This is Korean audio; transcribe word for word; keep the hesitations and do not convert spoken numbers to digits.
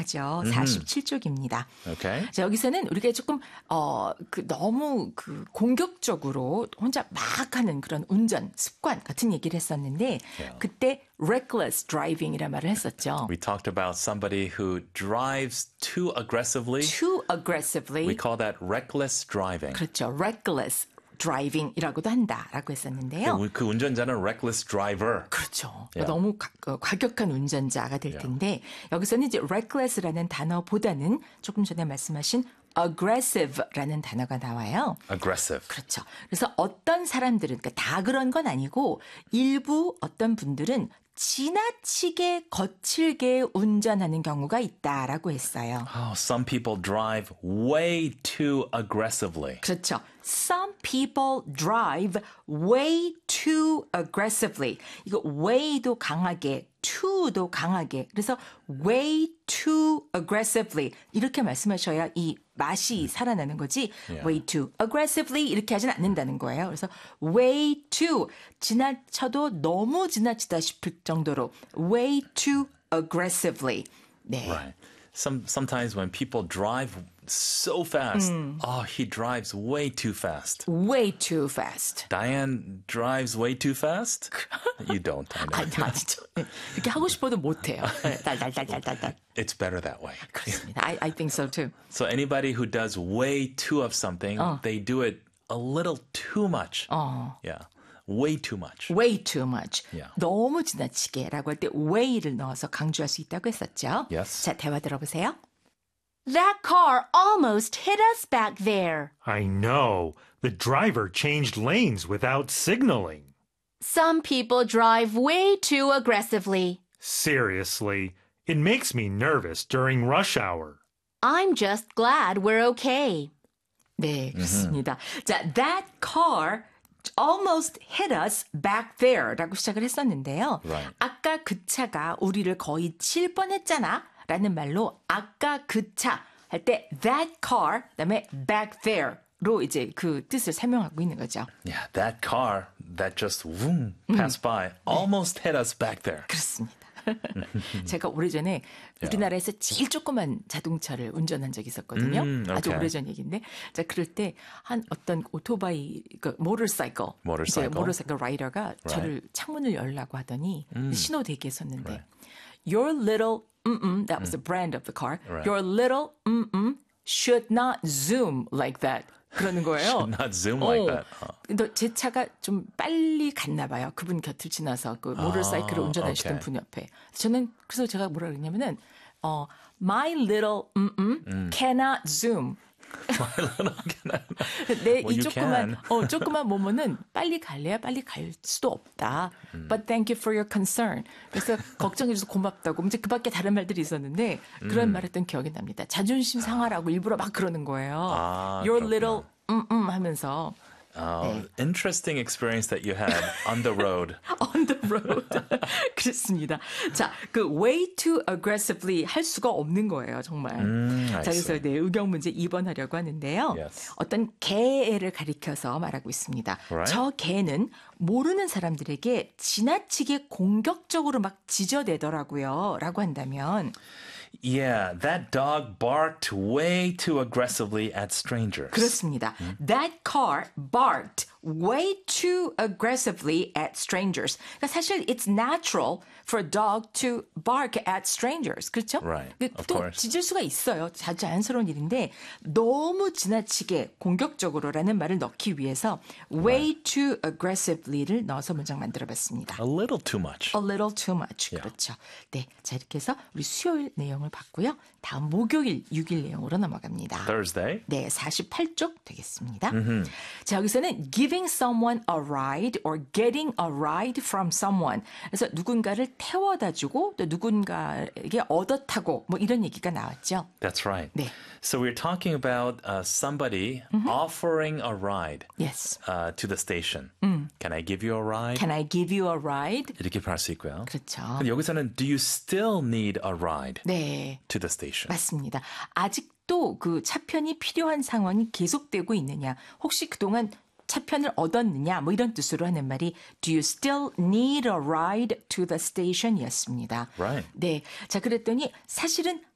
하죠. 사십칠 쪽입니다. Okay. 자, 여기서는 우리가 조금 어, 그 너무 그 공격적으로 혼자 막 하는 그런 운전 습관 같은 얘기를 했었는데 Yeah. 그때 reckless driving이라는 말을 했었죠. We talked about somebody who drives too aggressively. Too aggressively. We call that reckless driving. 그렇죠. reckless driving이라고도 한다라고 했었는데요. 그, 그 운전자는 reckless driver. 그렇죠. Yeah. 너무 가, 어, 과격한 운전자가 될 텐데 yeah. 여기서는 이제 reckless라는 단어보다는 조금 전에 말씀하신 aggressive라는 단어가 나와요. aggressive. 그렇죠. 그래서 어떤 사람들은 그러니까 다 그런 건 아니고 일부 어떤 분들은 지나치게 거칠게 운전하는 경우가 있다라고 했어요. Oh, some people drive way too aggressively. 그렇죠. Some people drive way too aggressively. 이거 way도 강하게, too도 강하게. 그래서 way too aggressively 이렇게 말씀하셔야 이 맛이 살아나는 거지. Yeah. way too aggressively 이렇게 하진 않는다는 거예요. 그래서 way too 지나쳐도 너무 지나치다 싶을 정도로 way too aggressively. 네. Right. Some sometimes when people drive so fast, oh, he drives way too fast. way too fast. Diane drives way too fast? You don't, I know. 아니, 아니죠. 이렇게 하고 싶어도 못해요. 달달달달달달. It's better that way. 그렇습니다. I, I think so too. So anybody who does way too of something, 어. they do it a little too much. 어. Yeah. Way too much. way too much. Yeah. 너무 지나치게라고 할 때 way를 넣어서 강조할 수 있다고 했었죠. Yes. 자, 대화 들어보세요. That car almost hit us back there. I know. The driver changed lanes without signaling. Some people drive way too aggressively. Seriously, it makes me nervous during rush hour. I'm just glad we're okay. 네, 그렇습니다. 자, that car almost hit us back there 라고 시작을 했었는데요. Right. 아까 그 차가 우리를 거의 칠 뻔했잖아 라는 말로 아까 그 차 할 때 that car 그다음에 back there로 이제 그 뜻을 설명하고 있는 거죠. Yeah, that car that just vroom, passed by almost hit us back there. 그렇습니다. 제가 오래전에 우리나라에서 제일 조그만 자동차를 운전한 적이 있었거든요. 음, 아주 okay. 오래전 얘기인데, 자 그럴 때 한 어떤 오토바이, 그 모터사이클, Motorcycle. 이제 모터사이클 라이더가 Right. 저를 창문을 열라고 하더니 음. 신호 대기했었는데, Right. your little mm-mm, that was the brand of the car, Right. your little mm-mm should not zoom like that. 그러는 거예요. Should not zoom like 어. that. 어. 근데 제 차가 좀 빨리 갔나 봐요. 그분 곁을 지나서 그 모터사이클을 아, 운전하시던 오케이. 분 옆에. 저는 그래서 제가 뭐라 그랬냐면은 어 my little mm-mm 음. cannot zoom. 내 Well, 이 you 조그만 can. 어 조그만 모모는 빨리 갈래야 빨리 갈 수도 없다. 음. But thank you for your concern. 그래서 걱정해줘서 고맙다고. 이제 그밖에 다른 말들이 있었는데 그런 음. 말했던 기억이 납니다. 자존심 상하라고 일부러 막 그러는 거예요. 아, Your 그렇구나. little mm-mm 하면서. Oh, interesting experience that you had on the road. on the road. 그렇습니다. 자, 그 way too aggressively 할 수가 없는 거예요, 정말. 음, I 자, 그래서 see. 네, 의경 문제 이 번 하려고 하는데요. Yes. 어떤 개를 가리켜서 말하고 있습니다. Right. 저 개는 모르는 사람들에게 지나치게 공격적으로 막 지저대더라고요. 라고 한다면 Yeah, that dog barked way too aggressively at strangers. 그렇습니다. That car barked way too aggressively at strangers. 그러니까 사실 it's natural for a dog to bark at strangers. 그렇죠? Right, 그 of 또 course. 짖을 수가 있어요. 자- 자연스러운 일인데 너무 지나치게 공격적으로라는 말을 넣기 위해서 way too aggressively를 넣어서 문장 만들어봤습니다. A little too much. A little too much. Yeah. 그렇죠. 네, 자 이렇게 해서 우리 수요일 내용을 봤고요. 다음 목요일 육 일 내용으로 넘어갑니다. Thursday. 네, 사십팔 쪽 되겠습니다. 자, 여기서는 giving someone a ride or getting a ride from someone. 그래서 누군가를 태워다 주고 또 누군가에게 얻어 타고 뭐 이런 얘기가 나왔죠. That's right. 네. So we're talking about uh, somebody offering a ride Yes. uh, to the station. Can I give you a ride? Can I give you a ride? 이렇게 말할 수 있고요. 그렇죠. 근데 여기서는 do you still need a ride 네. to the station? 맞습니다. 아직도 그 차편이 필요한 상황이 계속되고 있느냐, 혹시 그동안 차편을 얻었느냐, 뭐 이런 뜻으로 하는 말이 Do you still need a ride to the station? 이었습니다. Right. 네. 자, 그랬더니 사실은